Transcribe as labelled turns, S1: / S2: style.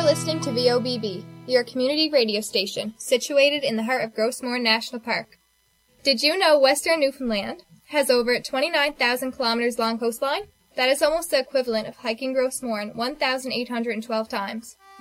S1: You're listening to VOBB, your community radio station, situated in the heart of Gros Morne National Park. Did you know Western Newfoundland has over 29,000 kilometers long coastline? That is almost the equivalent of hiking Gros Morne 1,812 times.